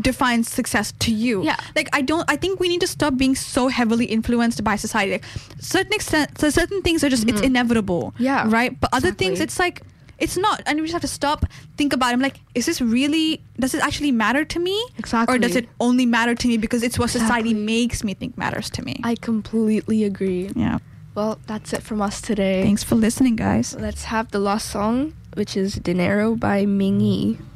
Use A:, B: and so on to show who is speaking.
A: defines success to you.
B: Yeah.
A: Like, I think we need to stop being so heavily influenced by society. Like, certain things are just, it's inevitable.
B: Yeah.
A: Right? But other
B: Exactly.
A: things, it's like, it's not. And we just have to stop, think about it. I'm like, does it actually matter to me?
B: Exactly.
A: Or does it only matter to me because it's what society
B: Exactly.
A: makes me think matters to me?
B: I completely agree.
A: Yeah.
B: Well, that's it from us today.
A: Thanks for listening, guys.
B: Let's have the last song, which is Dinero by Mingy.